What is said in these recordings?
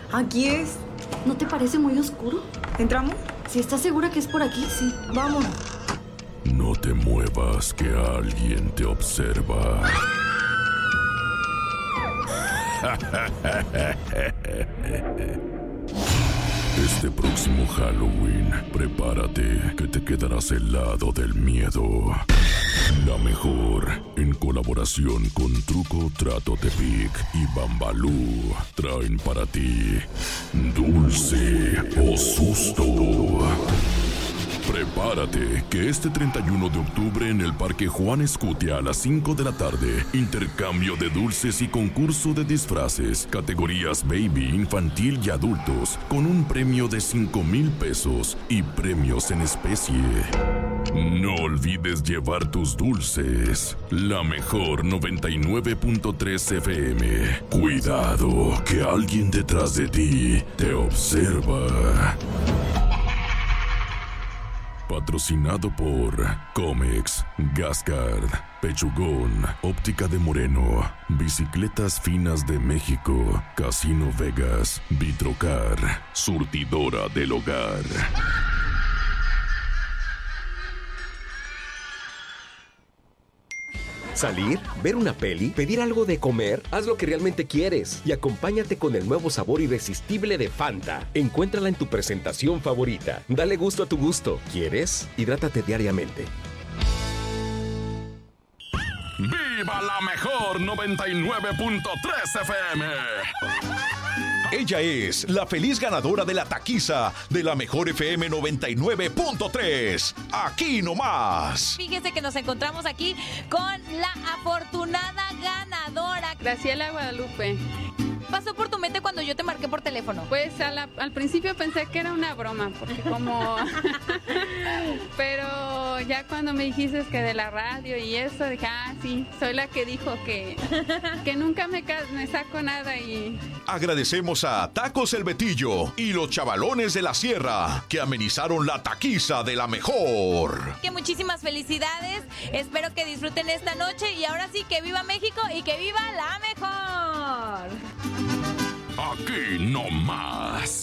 Aquí es. ¿No te parece muy oscuro? ¿Entramos? Si estás segura que es por aquí, sí. Vamos. No te muevas, que alguien te observa. Este próximo Halloween, prepárate, que te quedarás helado del miedo. La mejor, en colaboración con Truco Trato Tepic y Bambalú, traen para ti Dulce o Susto. Prepárate, que este 31 de octubre en el Parque Juan Escutia a las 5 de la tarde, intercambio de dulces y concurso de disfraces, categorías baby, infantil y adultos, con un premio de 5,000 pesos y premios en especie. No olvides llevar tus dulces. La mejor 99.3 FM. Cuidado, que alguien detrás de ti te observa. Patrocinado por Comex, Gascard, Pechugón, Óptica de Moreno, Bicicletas Finas de México, Casino Vegas, Vitrocar, Surtidora del Hogar. Salir, ver una peli, pedir algo de comer, haz lo que realmente quieres y acompáñate con el nuevo sabor irresistible de Fanta. Encuéntrala en tu presentación favorita. Dale gusto a tu gusto. ¿Quieres? Hidrátate diariamente. ¡Viva la mejor 99.3 FM! Ella es la feliz ganadora de la taquiza de la mejor FM 99.3. Aquí nomás. Fíjese que nos encontramos aquí con la afortunada ganadora. Graciela Guadalupe. Pasó por tu mente cuando yo te marqué por teléfono. Pues al principio pensé que era una broma, porque como... Pero ya cuando me dijiste que de la radio y eso, dije, sí, soy la que dijo que nunca me saco nada y... Agradecemos a Tacos El Betillo y los Chavalones de la Sierra, que amenizaron la taquiza de la mejor. Que muchísimas felicidades, espero que disfruten esta noche y ahora sí que viva México y que viva la mejor. Aquí no más.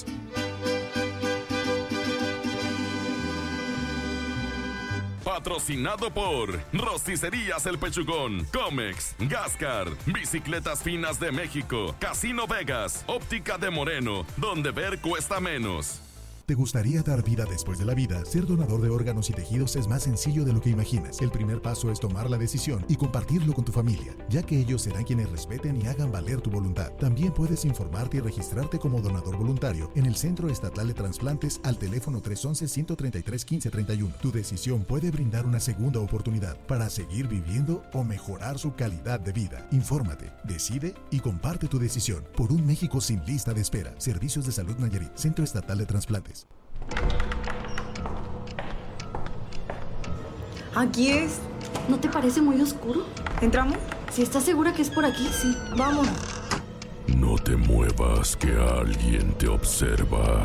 Patrocinado por Rosticerías El Pechugón, Comex, Gascar, Bicicletas Finas de México, Casino Vegas, Óptica de Moreno, donde ver cuesta menos. ¿Te gustaría dar vida después de la vida? Ser donador de órganos y tejidos es más sencillo de lo que imaginas. El primer paso es tomar la decisión y compartirlo con tu familia, ya que ellos serán quienes respeten y hagan valer tu voluntad. También puedes informarte y registrarte como donador voluntario en el Centro Estatal de Trasplantes al teléfono 311-133-1531. Tu decisión puede brindar una segunda oportunidad para seguir viviendo o mejorar su calidad de vida. Infórmate, decide y comparte tu decisión por un México sin lista de espera. Servicios de Salud Nayarit, Centro Estatal de Trasplantes. Aquí es. ¿No te parece muy oscuro? ¿Entramos? Si estás segura que es por aquí, sí. Vamos. No te muevas, que alguien te observa.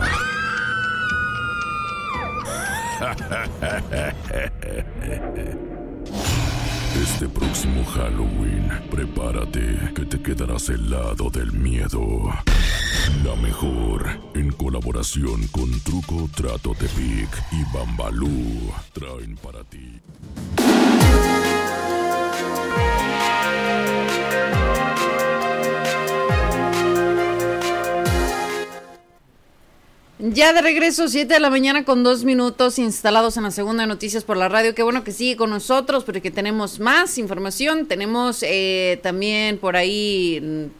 Este próximo Halloween, prepárate, que te quedarás helado del miedo. La mejor, en colaboración con Truco Trato Tepic y Bambalú, traen para ti. Ya de regreso, 7 de la mañana con 2 minutos, instalados en la segunda de Noticias por la radio. Qué bueno que sigue con nosotros, porque tenemos más información. Tenemos también por ahí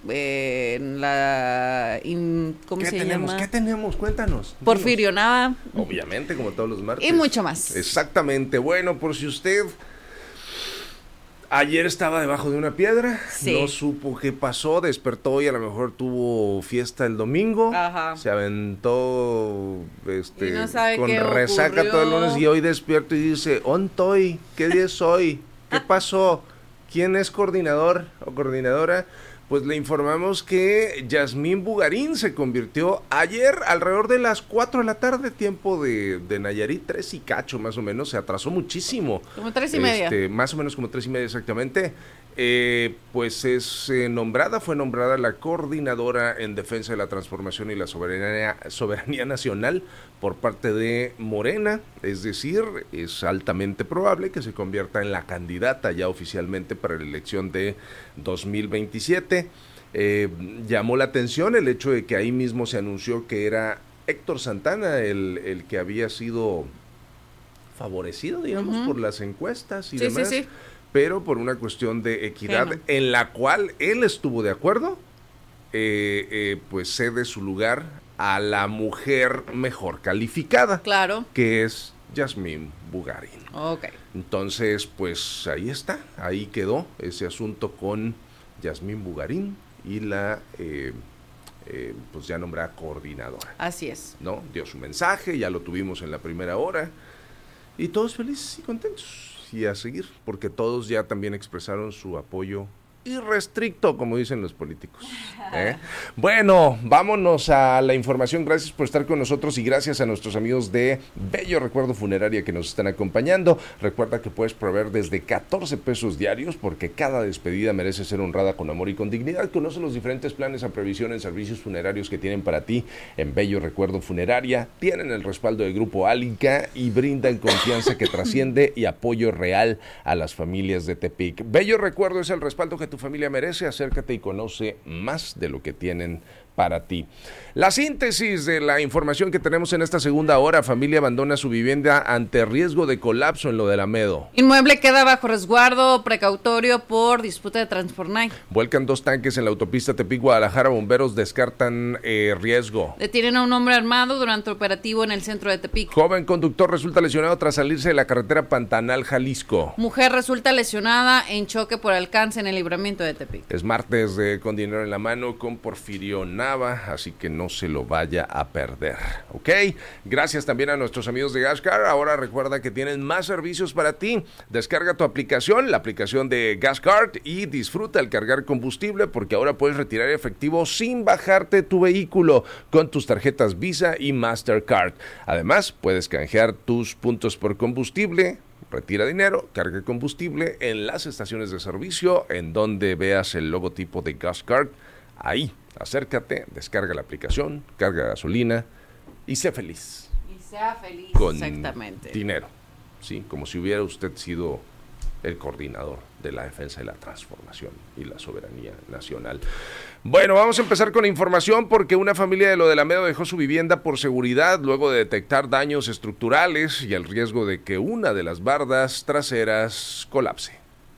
¿cómo se llama? ¿Qué tenemos? Cuéntanos. Porfirio Nava. Obviamente, como todos los martes. Y mucho más. Exactamente. Bueno, por si usted ayer estaba debajo de una piedra, sí, no supo qué pasó, despertó y a lo mejor tuvo fiesta el domingo. Ajá. Se aventó no con resaca todo el lunes y hoy despierto y dice, ¿ontoy? ¿Qué día es hoy? ¿Qué pasó? ¿Quién es coordinador o coordinadora? Pues le informamos que Yasmín Bugarín se convirtió ayer alrededor de las 4 de la tarde, tiempo de Nayarit, 3 y cacho más o menos, se atrasó muchísimo. Como 3:30. Más o menos como 3:30 exactamente. pues fue nombrada la coordinadora en defensa de la transformación y la soberanía nacional por parte de Morena, es decir, es altamente probable que se convierta en la candidata ya oficialmente para la elección de 2027. Llamó la atención el hecho de que ahí mismo se anunció que era Héctor Santana el que había sido favorecido, digamos, por las encuestas y demás. Sí. Pero por una cuestión de equidad en la cual él estuvo de acuerdo, pues cede su lugar a la mujer mejor calificada, claro, que es Yasmín Bugarín. Okay. Entonces, pues ahí está, ahí quedó ese asunto con Yasmín Bugarín y la pues ya nombrada coordinadora. Así es. ¿No? Dio su mensaje, ya lo tuvimos en la primera hora y todos felices y contentos. Y a seguir, porque todos ya también expresaron su apoyo irrestricto, como dicen los políticos. Bueno, vámonos a la información. Gracias por estar con nosotros y gracias a nuestros amigos de Bello Recuerdo Funeraria que nos están acompañando. Recuerda que puedes proveer desde 14 pesos diarios porque cada despedida merece ser honrada con amor y con dignidad. Conoce los diferentes planes a previsión en servicios funerarios que tienen para ti en Bello Recuerdo Funeraria. Tienen el respaldo del Grupo Álica y brindan confianza que trasciende y apoyo real a las familias de Tepic. Bello Recuerdo es el respaldo que tu familia merece. Acércate y conoce más de lo que tienen para ti. La síntesis de la información que tenemos en esta segunda hora: familia abandona su vivienda ante riesgo de colapso en lo de Lamedo. Inmueble queda bajo resguardo precautorio por disputa de Transfornay. Vuelcan 2 tanques en la autopista Tepic-Guadalajara, bomberos descartan riesgo. Detienen a un hombre armado durante operativo en el centro de Tepic. Joven conductor resulta lesionado tras salirse de la carretera Pantanal, Jalisco. Mujer resulta lesionada en choque por alcance en el libramiento de Tepic. Es martes de Con Dinero en la Mano con Porfirio Nava, así que no se lo vaya a perder, ¿ok? Gracias también a nuestros amigos de GasCar. Ahora recuerda que tienen más servicios para ti. Descarga tu aplicación, la aplicación de GasCar, y disfruta al cargar combustible, porque ahora puedes retirar efectivo sin bajarte tu vehículo con tus tarjetas Visa y Mastercard. Además, puedes canjear tus puntos por combustible. Retira dinero, carga combustible en las estaciones de servicio en donde veas el logotipo de GasCar. Ahí, acércate, descarga la aplicación, carga gasolina y sé feliz. Y sea feliz, con exactamente. Dinero, sí, como si hubiera usted sido el coordinador de la defensa de la transformación y la soberanía nacional. Bueno, vamos a empezar con la información porque una familia de lo de Lamedo dejó su vivienda por seguridad luego de detectar daños estructurales y el riesgo de que una de las bardas traseras colapse.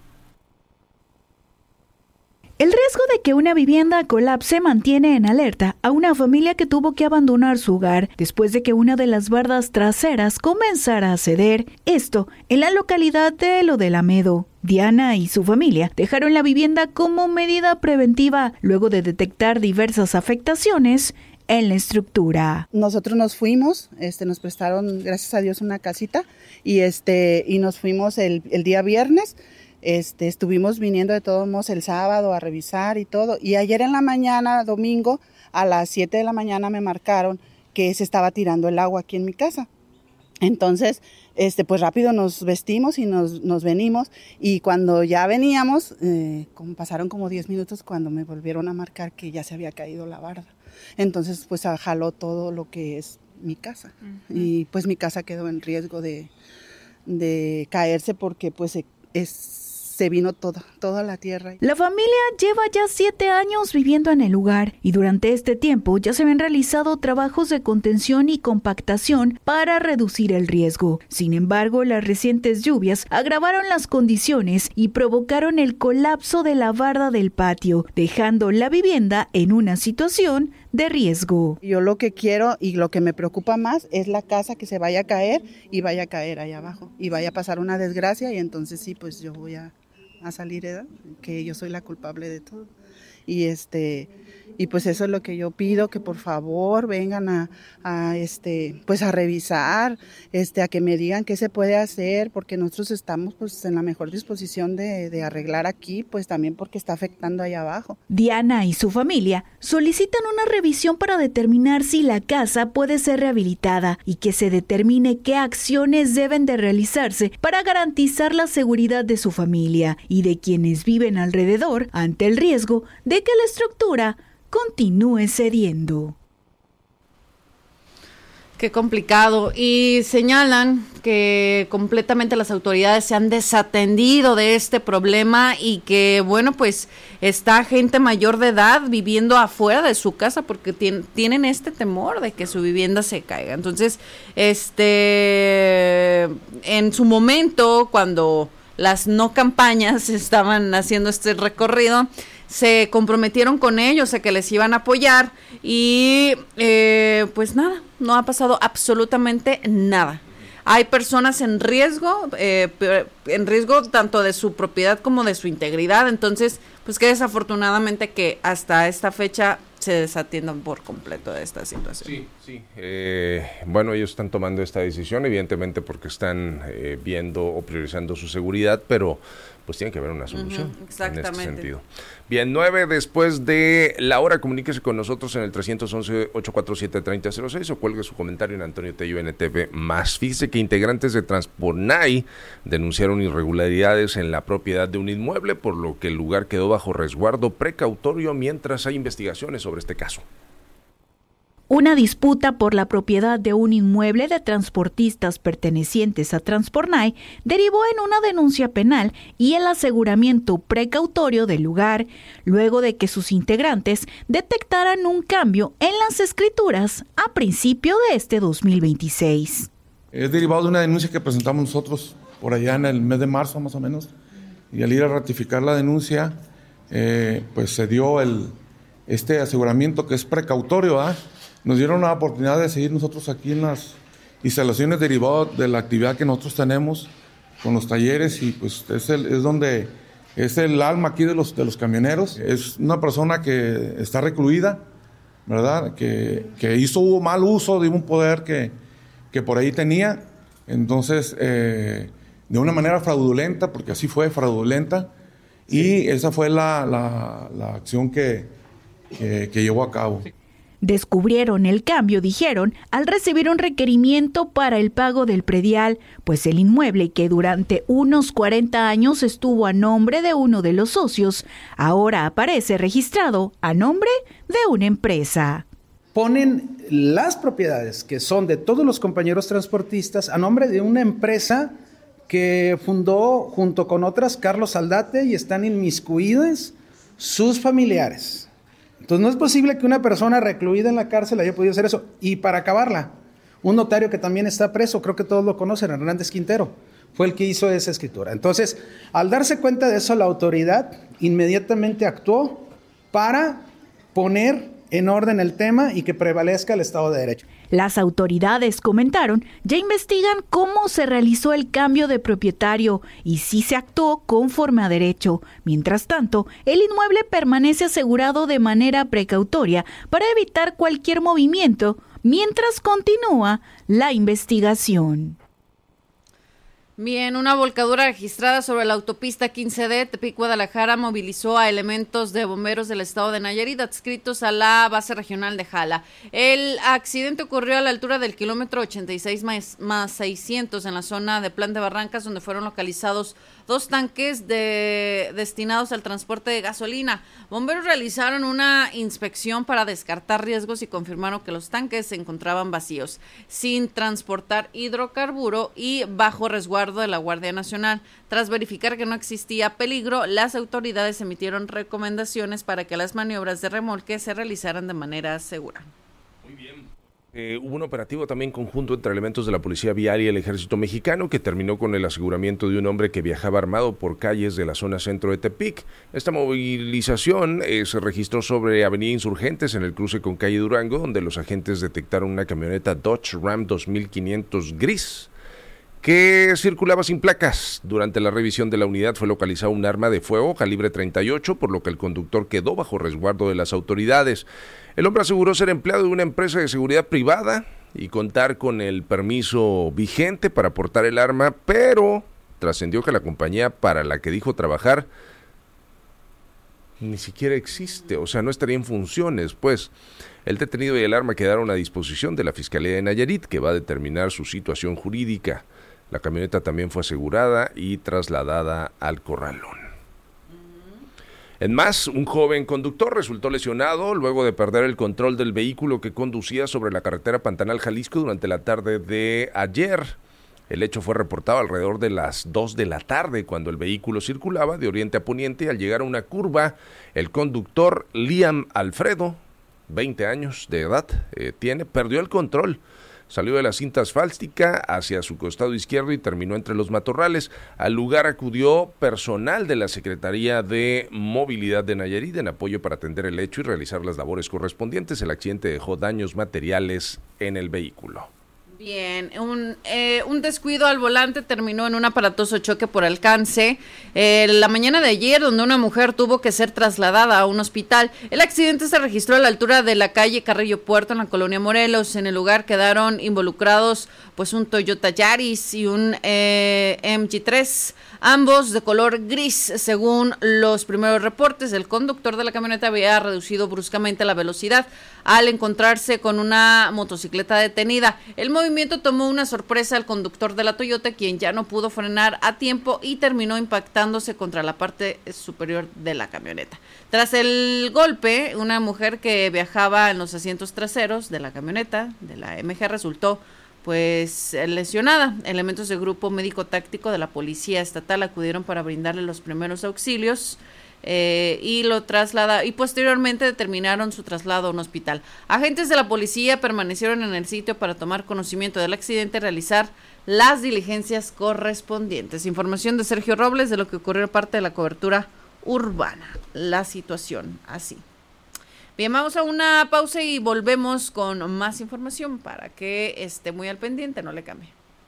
El riesgo de que una vivienda colapse mantiene en alerta a una familia que tuvo que abandonar su hogar después de que una de las bardas traseras comenzara a ceder, esto en la localidad de Lo de Lamedo. Diana y su familia dejaron la vivienda como medida preventiva luego de detectar diversas afectaciones en la estructura. Nosotros nos fuimos, nos prestaron, gracias a Dios, una casita y nos fuimos el día viernes. Estuvimos viniendo de todos modos el sábado a revisar y todo, y ayer en la mañana, domingo, a las 7 de la mañana me marcaron que se estaba tirando el agua aquí en mi casa. Entonces, pues rápido nos vestimos y nos venimos, y cuando ya veníamos, pasaron como 10 minutos cuando me volvieron a marcar que ya se había caído la barda. Entonces, pues jaló todo lo que es mi casa, y pues mi casa quedó en riesgo de caerse porque pues se vino toda la tierra. La familia lleva ya 7 años viviendo en el lugar y durante este tiempo ya se habían realizado trabajos de contención y compactación para reducir el riesgo. Sin embargo, las recientes lluvias agravaron las condiciones y provocaron el colapso de la barda del patio, dejando la vivienda en una situación de riesgo. Yo lo que quiero y lo que me preocupa más es la casa que se vaya a caer y vaya a caer allá abajo y vaya a pasar una desgracia, y entonces sí, pues yo voy a salir, que yo soy la culpable de todo. Y pues eso es lo que yo pido, que por favor vengan a revisar, a que me digan qué se puede hacer, porque nosotros estamos pues en la mejor disposición de arreglar aquí, pues también porque está afectando allá abajo. Diana y su familia solicitan una revisión para determinar si la casa puede ser rehabilitada y que se determine qué acciones deben de realizarse para garantizar la seguridad de su familia y de quienes viven alrededor ante el riesgo de que la estructura continúe cediendo. Qué complicado. Y señalan que completamente las autoridades se han desatendido de este problema y que, bueno, pues está gente mayor de edad viviendo afuera de su casa porque tienen este temor de que su vivienda se caiga. Entonces, en su momento, cuando las no campañas estaban haciendo este recorrido, se comprometieron con ellos a que les iban a apoyar y pues nada, no ha pasado absolutamente nada. Hay personas en riesgo tanto de su propiedad como de su integridad, entonces pues que desafortunadamente que hasta esta fecha se desatiendan por completo de esta situación. Sí. Bueno, ellos están tomando esta decisión evidentemente porque están viendo o priorizando su seguridad, pero pues tiene que haber una solución en este sentido. Bien, 9 después de la hora, comuníquese con nosotros en el 311-847-3006 o cuelgue su comentario en Antonio Tello NTV+. Fíjese que integrantes de Transpornay denunciaron irregularidades en la propiedad de un inmueble, por lo que el lugar quedó bajo resguardo precautorio mientras hay investigaciones sobre este caso. Una disputa por la propiedad de un inmueble de transportistas pertenecientes a Transpornay derivó en una denuncia penal y el aseguramiento precautorio del lugar, luego de que sus integrantes detectaran un cambio en las escrituras a principio de este 2026. Es derivado de una denuncia que presentamos nosotros por allá en el mes de marzo más o menos, y al ir a ratificar la denuncia, pues se dio este aseguramiento que es precautorio, ¿verdad? Nos dieron la oportunidad de seguir nosotros aquí en las instalaciones derivadas de la actividad que nosotros tenemos con los talleres, y pues es el alma aquí de los camioneros. Es una persona que está recluida, ¿verdad? Que hubo mal uso de un poder que por ahí tenía. Entonces, de una manera fraudulenta, porque así fue, fraudulenta, y esa fue la acción que llevó a cabo. Descubrieron el cambio, dijeron, al recibir un requerimiento para el pago del predial, pues el inmueble que durante unos 40 años estuvo a nombre de uno de los socios, ahora aparece registrado a nombre de una empresa. Ponen las propiedades que son de todos los compañeros transportistas a nombre de una empresa que fundó junto con otras Carlos Aldate, y están inmiscuidas sus familiares. Entonces no es posible que una persona recluida en la cárcel haya podido hacer eso. Y para acabarla, un notario que también está preso, creo que todos lo conocen, Hernández Quintero, fue el que hizo esa escritura. Entonces, al darse cuenta de eso, la autoridad inmediatamente actuó para poner en orden el tema y que prevalezca el Estado de Derecho. Las autoridades, comentaron, ya investigan cómo se realizó el cambio de propietario y si se actuó conforme a derecho. Mientras tanto, el inmueble permanece asegurado de manera precautoria para evitar cualquier movimiento mientras continúa la investigación. Bien, una volcadura registrada sobre la autopista 15D Tepic-Guadalajara movilizó a elementos de bomberos del estado de Nayarit adscritos a la base regional de Jala. El accidente ocurrió a la altura del kilómetro 86 más 600 en la zona de Plan de Barrancas, donde fueron localizados 2 tanques destinados al transporte de gasolina. Bomberos realizaron una inspección para descartar riesgos y confirmaron que los tanques se encontraban vacíos, sin transportar hidrocarburo y bajo resguardo de la Guardia Nacional. Tras verificar que no existía peligro, las autoridades emitieron recomendaciones para que las maniobras de remolque se realizaran de manera segura. Muy bien. Hubo un operativo también conjunto entre elementos de la Policía Vial y el Ejército Mexicano que terminó con el aseguramiento de un hombre que viajaba armado por calles de la zona centro de Tepic. Esta movilización se registró sobre Avenida Insurgentes en el cruce con calle Durango, donde los agentes detectaron una camioneta Dodge Ram 2500 gris que circulaba sin placas. Durante la revisión de la unidad fue localizado un arma de fuego calibre 38, por lo que el conductor quedó bajo resguardo de las autoridades. El hombre aseguró ser empleado de una empresa de seguridad privada y contar con el permiso vigente para portar el arma, pero trascendió que la compañía para la que dijo trabajar ni siquiera existe, o sea, no estaría en funciones, pues. El detenido y el arma quedaron a disposición de la Fiscalía de Nayarit, que va a determinar su situación jurídica. La camioneta también fue asegurada y trasladada al corralón. En más, un joven conductor resultó lesionado luego de perder el control del vehículo que conducía sobre la carretera Pantanal Jalisco durante la tarde de ayer. El hecho fue reportado alrededor de las 2 de la tarde, cuando el vehículo circulaba de oriente a poniente. Al llegar a una curva, el conductor Liam Alfredo, 20 años de edad, perdió el control. Salió de la cinta asfáltica hacia su costado izquierdo y terminó entre los matorrales. Al lugar acudió personal de la Secretaría de Movilidad de Nayarit en apoyo para atender el hecho y realizar las labores correspondientes. El accidente dejó daños materiales en el vehículo. Bien, un descuido al volante terminó en un aparatoso choque por alcance la mañana de ayer, donde una mujer tuvo que ser trasladada a un hospital. El accidente se registró a la altura de la calle Carrillo Puerto, en la colonia Morelos. En el lugar quedaron involucrados pues un Toyota Yaris y un MG3, ambos de color gris. Según los primeros reportes, el conductor de la camioneta había reducido bruscamente la velocidad al encontrarse con una motocicleta detenida. El movimiento tomó una sorpresa al conductor de la Toyota, quien ya no pudo frenar a tiempo y terminó impactándose contra la parte superior de la camioneta. Tras el golpe, una mujer que viajaba en los asientos traseros de la camioneta de la MG resultó pues lesionada. Elementos del grupo médico táctico de la Policía Estatal acudieron para brindarle los primeros auxilios y posteriormente determinaron su traslado a un hospital. Agentes de la policía permanecieron en el sitio para tomar conocimiento del accidente y realizar las diligencias correspondientes. Información de Sergio Robles de lo que ocurrió parte de la cobertura urbana. La situación así. Bien, vamos a una pausa y volvemos con más información para que esté muy al pendiente, no le cambie.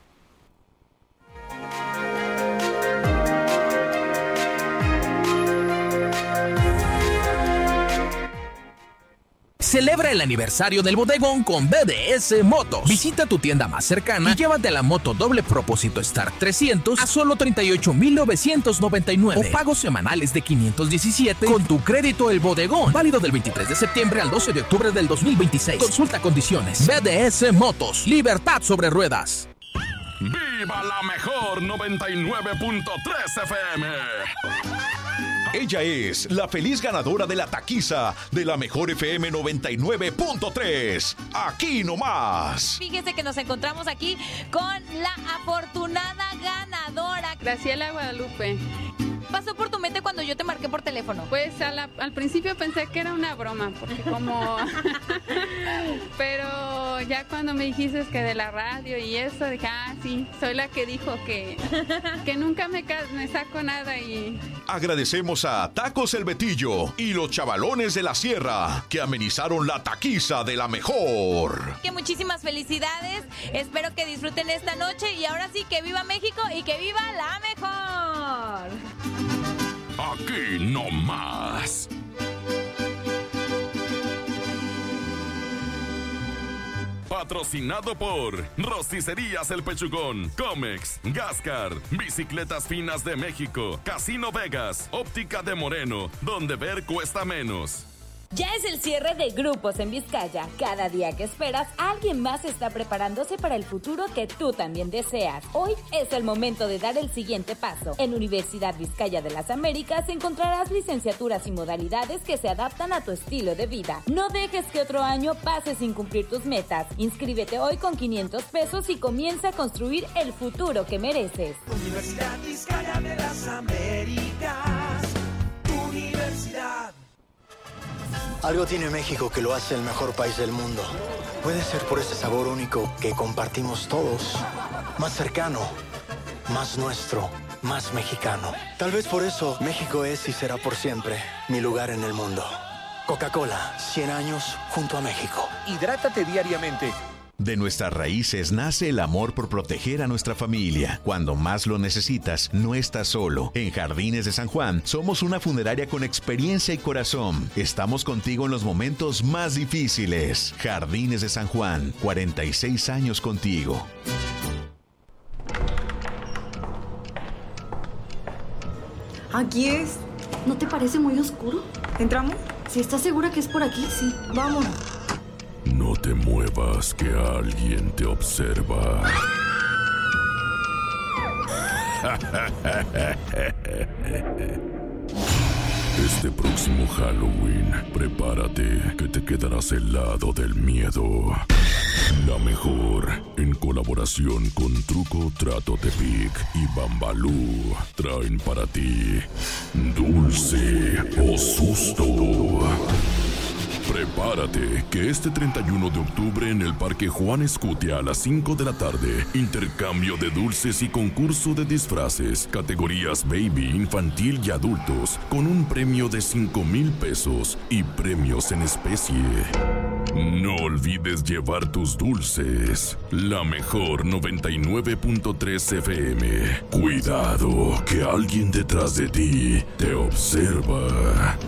Celebra el aniversario del bodegón con BDS Motos. Visita tu tienda más cercana y llévate la moto doble propósito Star 300 a solo $38,999 o pagos semanales de $517 con tu crédito El Bodegón. Válido del 23 de septiembre al 12 de octubre del 2026. Consulta condiciones. BDS Motos. Libertad sobre ruedas. ¡Viva la mejor 99.3 FM! Ella es la feliz ganadora de la taquiza de la mejor FM 99.3. Aquí nomás. Fíjese que nos encontramos aquí con la afortunada ganadora. Graciela Guadalupe. Pasó por tu mente cuando yo te marqué por teléfono? Pues al principio pensé que era una broma, porque como... Pero ya cuando me dijiste que de la radio y eso, dije, sí, soy la que dijo que nunca me saco nada y... Agradecemos a Tacos El Betillo y los Chavalones de la Sierra, que amenizaron la taquiza de la mejor. Que muchísimas felicidades, espero que disfruten esta noche y ahora sí que viva México y que viva la mejor. Aquí no más. Patrocinado por Rosticerías El Pechugón, Comex, Gascar, Bicicletas Finas de México, Casino Vegas, Óptica de Moreno, donde ver cuesta menos. Ya es el cierre de grupos en Vizcaya. Cada día que esperas, alguien más está preparándose para el futuro que tú también deseas. Hoy es el momento de dar el siguiente paso. En Universidad Vizcaya de las Américas encontrarás licenciaturas y modalidades que se adaptan a tu estilo de vida. No dejes que otro año pase sin cumplir tus metas. Inscríbete hoy con $500 y comienza a construir el futuro que mereces. Universidad Vizcaya de las Américas. Universidad. Algo tiene México que lo hace el mejor país del mundo. Puede ser por ese sabor único que compartimos todos. Más cercano, más nuestro, más mexicano. Tal vez por eso México es y será por siempre mi lugar en el mundo. Coca-Cola, 100 años junto a México. Hidrátate diariamente. De nuestras raíces nace el amor por proteger a nuestra familia. Cuando más lo necesitas, no estás solo. En Jardines de San Juan somos una funeraria con experiencia y corazón. Estamos contigo en los momentos más difíciles. Jardines de San Juan, 46 años contigo. Aquí es. ¿No te parece muy oscuro? ¿Entramos? Si estás segura que es por aquí, sí. Vamos. No te muevas, que alguien te observa. Este próximo Halloween, prepárate, que te quedarás helado del miedo. La mejor, en colaboración con Truco Trato Tepic y Bambalú, traen para ti Dulce o Susto. Prepárate, que este 31 de octubre en el Parque Juan Escutia a las 5 de la tarde, intercambio de dulces y concurso de disfraces, categorías baby, infantil y adultos, con un premio de 5,000 pesos y premios en especie. No olvides llevar tus dulces. La mejor 99.3 FM. Cuidado, que alguien detrás de ti te observa.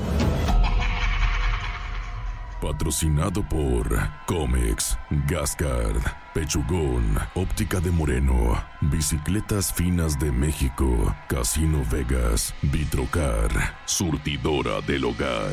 Patrocinado por Comex, Gascard, Pechugón, Óptica de Moreno, Bicicletas Finas de México, Casino Vegas, Vitrocar, Surtidora del Hogar.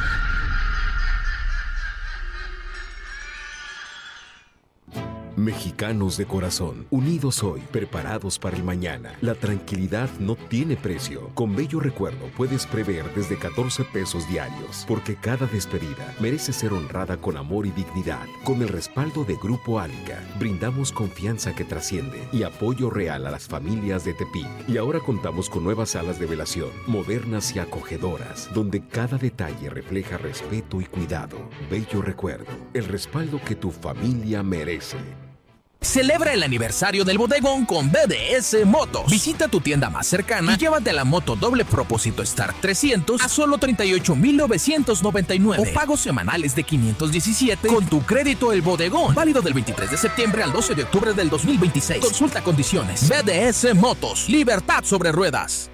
Mexicanos de corazón, unidos hoy, preparados para el mañana. La tranquilidad no tiene precio. Con Bello Recuerdo puedes prever desde 14 pesos diarios, porque cada despedida merece ser honrada con amor y dignidad. Con el respaldo de Grupo Álica, brindamos confianza que trasciende y apoyo real a las familias de Tepic. Y ahora contamos con nuevas salas de velación, modernas y acogedoras, donde cada detalle refleja respeto y cuidado. Bello Recuerdo, el respaldo que tu familia merece. Celebra el aniversario del bodegón con BDS Motos. Visita tu tienda más cercana y llévate la moto doble propósito Star 300 a solo 38,999 o pagos semanales de 517 con tu crédito El Bodegón. Válido del 23 de septiembre al 12 de octubre del 2026. Consulta condiciones. BDS Motos. Libertad sobre ruedas.